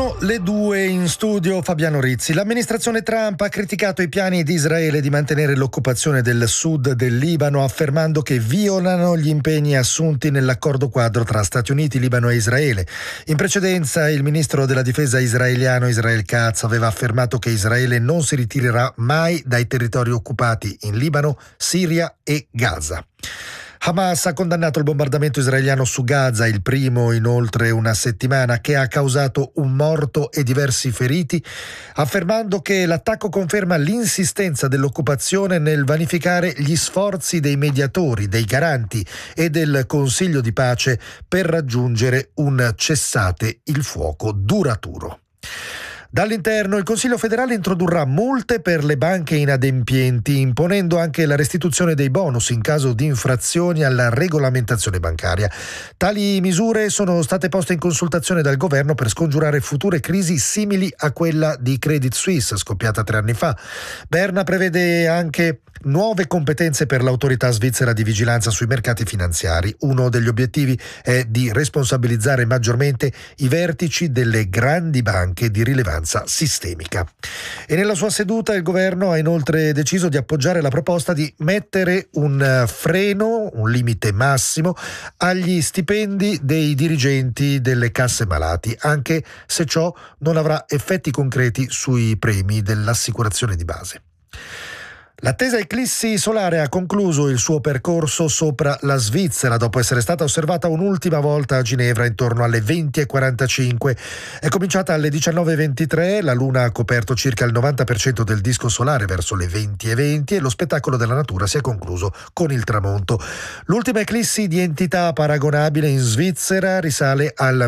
Sono le 2 in studio Fabiano Rizzi. L'amministrazione Trump ha criticato i piani di Israele di mantenere l'occupazione del sud del Libano, affermando che violano gli impegni assunti nell'accordo quadro tra Stati Uniti, Libano e Israele. In precedenza il ministro della difesa israeliano Israel Katz aveva affermato che Israele non si ritirerà mai dai territori occupati in Libano, Siria e Gaza. Hamas ha condannato il bombardamento israeliano su Gaza, il primo in oltre una settimana, che ha causato un morto e diversi feriti, affermando che l'attacco conferma l'insistenza dell'occupazione nel vanificare gli sforzi dei mediatori, dei garanti e del Consiglio di pace per raggiungere un cessate il fuoco duraturo. Dall'interno il Consiglio federale introdurrà multe per le banche inadempienti, imponendo anche la restituzione dei bonus in caso di infrazioni alla regolamentazione bancaria. Tali misure sono state poste in consultazione dal governo per scongiurare future crisi simili a quella di Credit Suisse, scoppiata 3 anni fa. Berna prevede anche nuove competenze per l'autorità svizzera di vigilanza sui mercati finanziari. Uno degli obiettivi è di responsabilizzare maggiormente i vertici delle grandi banche di rilevanza sistemica. E nella sua seduta il governo ha inoltre deciso di appoggiare la proposta di mettere un freno, un limite massimo, agli stipendi dei dirigenti delle casse malati, anche se ciò non avrà effetti concreti sui premi dell'assicurazione di base. L'attesa eclissi solare ha concluso il suo percorso sopra la Svizzera dopo essere stata osservata un'ultima volta a Ginevra intorno alle 20:45. È cominciata alle 19:23, la Luna ha coperto circa il 90% del disco solare verso le 20:20 e lo spettacolo della natura si è concluso con il tramonto. L'ultima eclissi di entità paragonabile in Svizzera risale al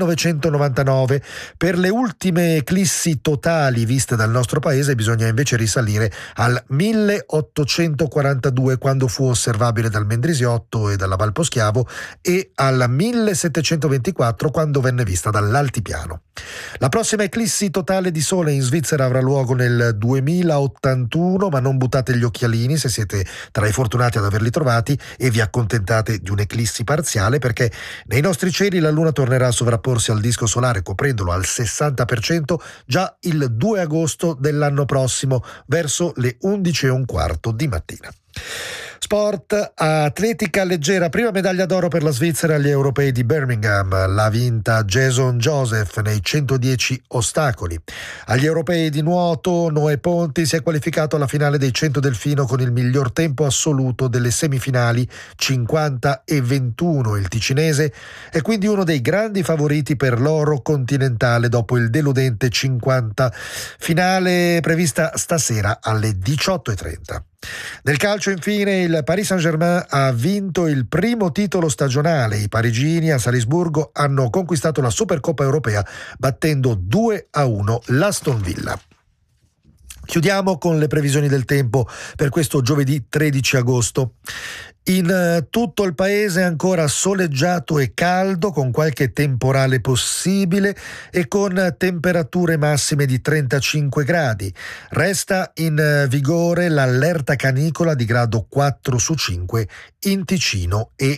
1999. Per le ultime eclissi totali viste dal nostro paese bisogna invece risalire al 1842, quando fu osservabile dal Mendrisiotto e dalla Val Poschiavo, e al 1724, quando venne vista dall'Altipiano. La prossima eclissi totale di sole in Svizzera avrà luogo nel 2081, ma non buttate gli occhialini se siete tra i fortunati ad averli trovati e vi accontentate di un'eclissi parziale, perché nei nostri cieli la Luna tornerà a sovrapporsi al disco solare coprendolo al 60% già il 2 agosto dell'anno prossimo, verso le 11:15 di mattina. Sport, atletica leggera, prima medaglia d'oro per la Svizzera agli europei di Birmingham, l'ha vinta Jason Joseph nei 110 ostacoli. Agli europei di nuoto Noè Ponti si è qualificato alla finale dei 100 delfino con il miglior tempo assoluto delle semifinali, 50:21. Il ticinese è quindi uno dei grandi favoriti per l'oro continentale dopo il deludente 50. Finale prevista stasera alle 18:30. Nel calcio infine il Paris Saint-Germain ha vinto il primo titolo stagionale. I parigini a Salisburgo hanno conquistato la Supercoppa europea battendo 2-1 l'Aston Villa. Chiudiamo con le previsioni del tempo per questo giovedì 13 agosto. In tutto il paese ancora soleggiato e caldo, con qualche temporale possibile e con temperature massime di 35 gradi. Resta in vigore l'allerta canicola di grado 4/5 in Ticino e